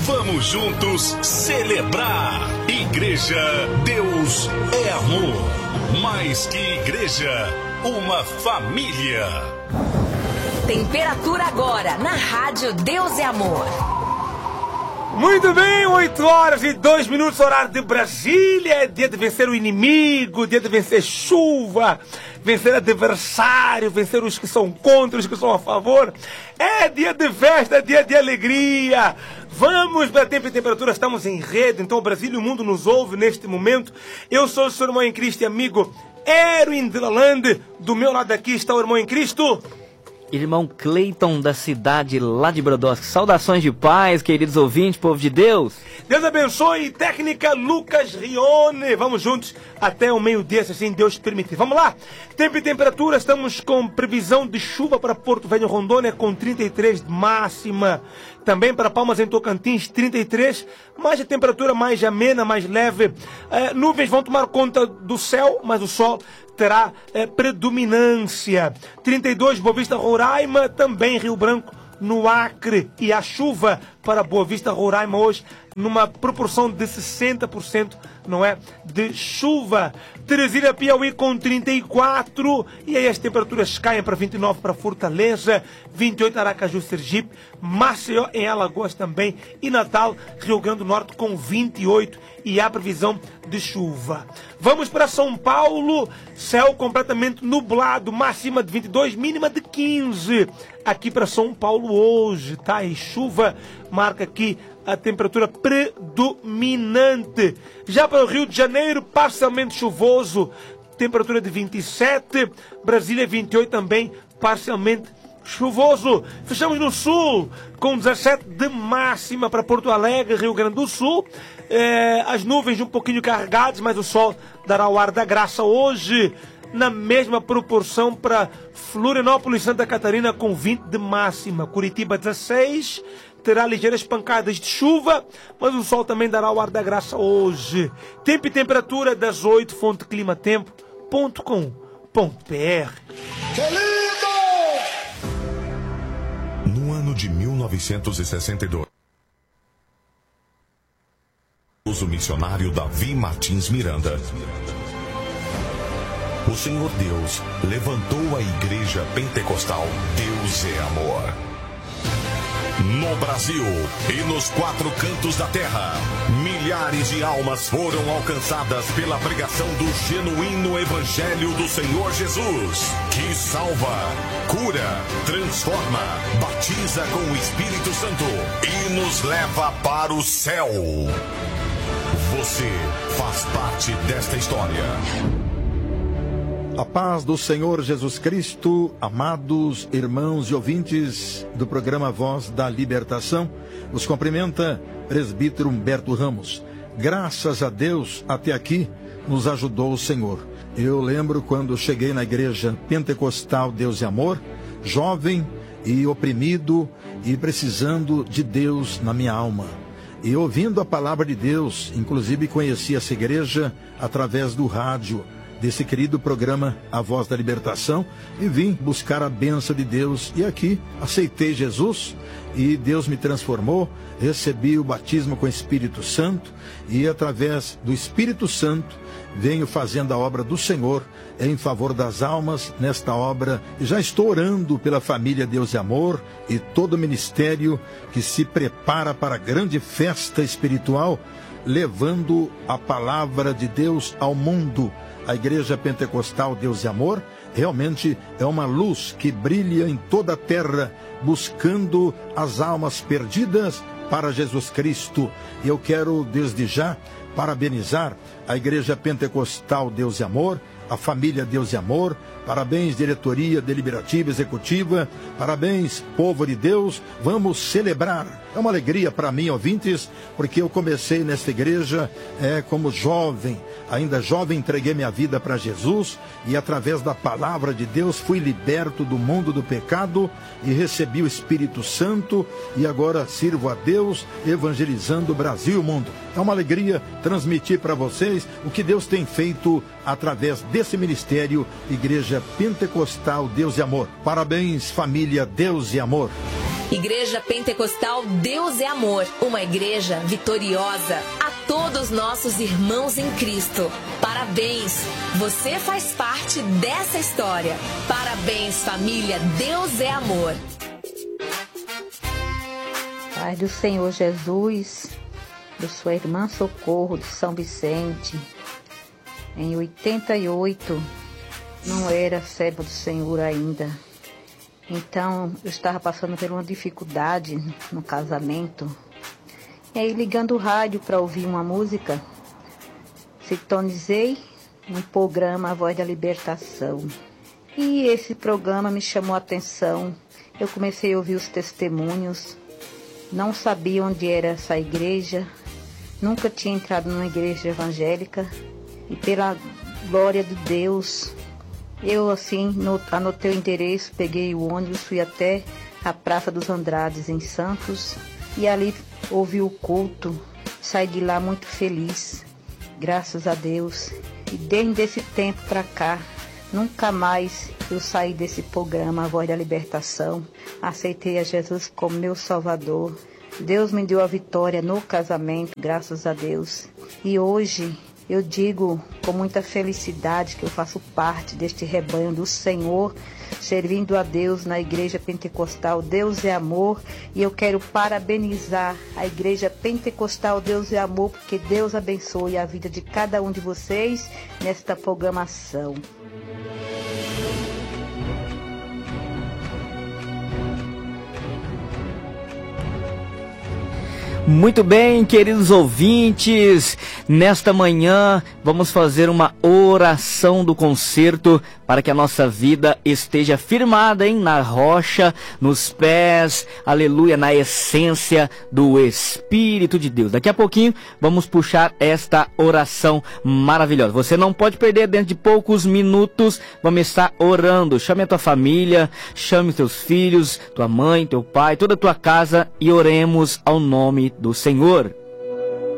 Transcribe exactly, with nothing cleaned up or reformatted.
Vamos juntos celebrar. Igreja Deus é Amor. Mais que igreja, uma família. Temperatura agora na Rádio Deus é Amor. Muito bem, oito horas e dois minutos, horário de Brasília. É dia de vencer o inimigo, dia de vencer chuva, vencer adversário, vencer os que são contra, os que são a favor. É dia de festa, é dia de alegria. Vamos para Tempo e Temperatura, estamos em rede, então o Brasil e o mundo nos ouve neste momento. Eu sou o seu irmão em Cristo e amigo Erwin de Lalande. Do meu lado aqui está o irmão em Cristo, irmão Cleiton, da cidade lá de Brodowski. Saudações de paz, queridos ouvintes, povo de Deus. Deus abençoe. Técnica Lucas Rione. Vamos juntos até o meio-dia, se assim Deus permitir. Vamos lá. Tempo e temperatura, estamos com previsão de chuva para Porto Velho, Rondônia, com trinta e três de máxima. Também para Palmas, em Tocantins, trinta e três. Mas a temperatura mais amena, mais leve. É, nuvens vão tomar conta do céu, mas o sol terá é, predominância. trinta e dois, Boa Vista, Roraima, também Rio Branco, no Acre. E a chuva para Boa Vista, Roraima hoje, numa proporção de sessenta por cento, não é, de chuva. Teresina, Piauí, com trinta e quatro. E aí as temperaturas caem para vinte e nove para Fortaleza, vinte e oito Aracaju, Sergipe, Maceió em Alagoas também, e Natal, Rio Grande do Norte, com vinte e oito. E há previsão de chuva. Vamos para São Paulo, céu completamente nublado, máxima de vinte e dois, mínima de quinze. Aqui para São Paulo hoje, tá? E chuva marca aqui a temperatura predominante. Já para o Rio de Janeiro, parcialmente chuvoso, temperatura de vinte e sete. Brasília, vinte e oito também, parcialmente chuvoso. Fechamos no sul, com dezessete de máxima para Porto Alegre, Rio Grande do Sul. É, as nuvens um pouquinho carregadas, mas o sol dará o ar da graça hoje. Na mesma proporção para Florianópolis, Santa Catarina, com vinte de máxima. Curitiba, dezesseis. Terá ligeiras pancadas de chuva, mas o sol também dará o ar da graça hoje. Tempo e temperatura das oito, fonte climatempo ponto com ponto br. No ano de mil novecentos e sessenta e dois, o missionário Davi Martins Miranda, o Senhor Deus levantou a Igreja Pentecostal Deus é Amor. No Brasil e nos quatro cantos da terra, milhares de almas foram alcançadas pela pregação do genuíno Evangelho do Senhor Jesus, que salva, cura, transforma, batiza com o Espírito Santo e nos leva para o céu. Você faz parte desta história. A paz do Senhor Jesus Cristo, amados irmãos e ouvintes do programa Voz da Libertação, os cumprimenta presbítero Humberto Ramos. Graças a Deus, até aqui nos ajudou o Senhor. Eu lembro quando cheguei na Igreja Pentecostal Deus e Amor, jovem e oprimido e precisando de Deus na minha alma. E ouvindo a palavra de Deus, inclusive conheci essa igreja através do rádio, desse querido programa A Voz da Libertação, e vim buscar a bênção de Deus. E aqui aceitei Jesus e Deus me transformou, recebi o batismo com o Espírito Santo e através do Espírito Santo venho fazendo a obra do Senhor em favor das almas nesta obra. E já estou orando pela família Deus e Amor e todo o ministério que se prepara para a grande festa espiritual, levando a palavra de Deus ao mundo. A Igreja Pentecostal Deus e Amor realmente é uma luz que brilha em toda a terra, buscando as almas perdidas para Jesus Cristo. E eu quero desde já parabenizar a Igreja Pentecostal Deus e Amor, a família Deus e Amor. Parabéns, diretoria deliberativa, executiva. Parabéns, povo de Deus. Vamos celebrar. É uma alegria para mim, ouvintes, porque eu comecei nesta igreja é, como jovem. Ainda jovem, entreguei minha vida para Jesus e através da palavra de Deus fui liberto do mundo do pecado e recebi o Espírito Santo e agora sirvo a Deus evangelizando o Brasil e o mundo. É uma alegria transmitir para vocês o que Deus tem feito através desse ministério Igreja Pentecostal Deus e Amor. Parabéns, família Deus e Amor. Igreja Pentecostal Deus é Amor, uma igreja vitoriosa. A todos nossos irmãos em Cristo, parabéns! Você faz parte dessa história. Parabéns, família Deus é Amor. Pai do Senhor Jesus, eu sou a irmã Socorro de São Vicente. Em oitenta e oito, não era serva do Senhor ainda. Então, eu estava passando por uma dificuldade no casamento. E aí, ligando o rádio para ouvir uma música, sintonizei um programa A Voz da Libertação. E esse programa me chamou a atenção. Eu comecei a ouvir os testemunhos. Não sabia onde era essa igreja. Nunca tinha entrado numa igreja evangélica. E pela glória de Deus, eu assim anotei o endereço, peguei o ônibus, fui até a Praça dos Andrades em Santos e ali ouvi o culto, saí de lá muito feliz, graças a Deus. E desde esse tempo para cá, nunca mais eu saí desse programa A Voz da Libertação, aceitei a Jesus como meu Salvador. Deus me deu a vitória no casamento, graças a Deus. E hoje eu digo com muita felicidade que eu faço parte deste rebanho do Senhor, servindo a Deus na Igreja Pentecostal Deus é Amor. E eu quero parabenizar a Igreja Pentecostal Deus é Amor, porque Deus abençoe a vida de cada um de vocês nesta programação. Muito bem, queridos ouvintes, nesta manhã vamos fazer uma oração do concerto para que a nossa vida esteja firmada, hein, na rocha, nos pés, aleluia, na essência do Espírito de Deus. Daqui a pouquinho vamos puxar esta oração maravilhosa. Você não pode perder, dentro de poucos minutos vamos estar orando. Chame a tua família, chame os teus filhos, tua mãe, teu pai, toda a tua casa e oremos ao nome do Senhor.